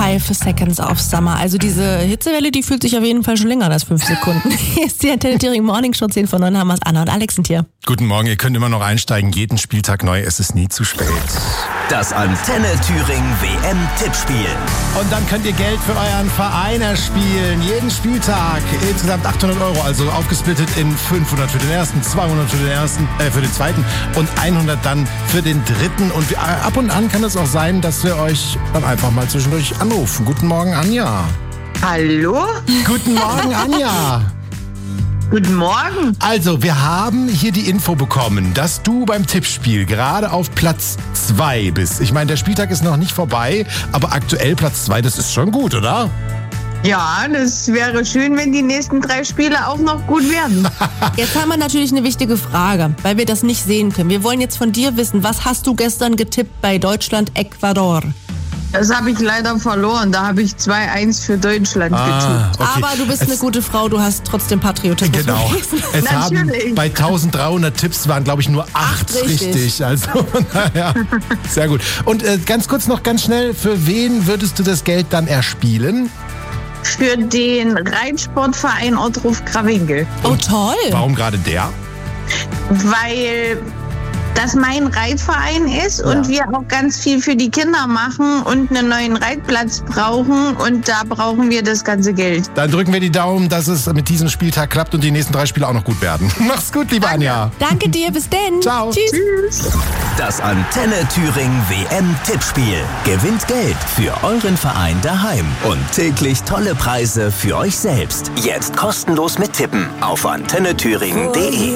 5 Seconds of Summer. Also diese Hitzewelle, die fühlt sich auf jeden Fall schon länger als 5 Sekunden. Hier ist die Antenne Thüringen Morning Show 10 von 9, haben wir's. Anna und Alex sind hier. Guten Morgen, ihr könnt immer noch einsteigen, jeden Spieltag neu, es ist nie zu spät. Das Antenne Thüringen WM-Tippspiel. Und dann könnt ihr Geld für euren Verein erspielen, jeden Spieltag. Insgesamt 800 €, also aufgesplittet in 500 für den ersten, 200 für den zweiten und 100 dann für den dritten. Und ab und an kann es auch sein, dass wir euch dann einfach mal zwischendurch anrufen. Guten Morgen, Anja. Hallo? Guten Morgen, Anja. Guten Morgen. Also, wir haben hier die Info bekommen, dass du beim Tippspiel gerade auf Platz 2 bist. Ich meine, der Spieltag ist noch nicht vorbei, aber aktuell Platz 2, das ist schon gut, oder? Ja, das wäre schön, wenn die nächsten 3 Spiele auch noch gut werden. Jetzt haben wir natürlich eine wichtige Frage, weil wir das nicht sehen können. Wir wollen jetzt von dir wissen, was hast du gestern getippt bei Deutschland-Ecuador? Das habe ich leider verloren. Da habe ich 2-1 für Deutschland getippt. Okay. Aber du bist eine gute Frau, du hast trotzdem Patriotismus. Genau. Es haben Natürlich. bei 1300 Tipps waren, glaube ich, nur 8 richtig. Also, naja, sehr gut. Und ganz kurz noch, ganz schnell, für wen würdest du das Geld dann erspielen? Für den Reitsportverein Ottruf-Krawinkel. Oh, toll. Warum gerade der? Weil das mein Reitverein ist und wir auch ganz viel für die Kinder machen und einen neuen Reitplatz brauchen und da brauchen wir das ganze Geld. Dann drücken wir die Daumen, dass es mit diesem Spieltag klappt und die nächsten 3 Spiele auch noch gut werden. Mach's gut, liebe Anja. Danke dir, bis denn. Ciao. Tschüss. Das Antenne Thüringen WM-Tippspiel. Gewinnt Geld für euren Verein daheim und täglich tolle Preise für euch selbst. Jetzt kostenlos mittippen auf antennethüringen.de.